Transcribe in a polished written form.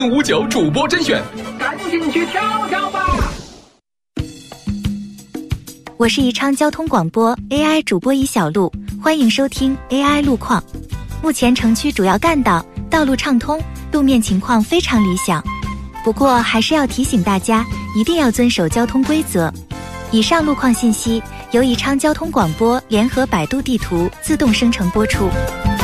59主播甄选， 赶紧去跳跳吧！ 我是宜昌交通广播 AI 主播尹小璐，欢迎收听 AI 路况。目前城区主要干道道路畅通，路面情况非常理想。不过还是要提醒大家，一定要遵守交通规则。以上路况信息由宜昌交通广播联合百度地图自动生成播出。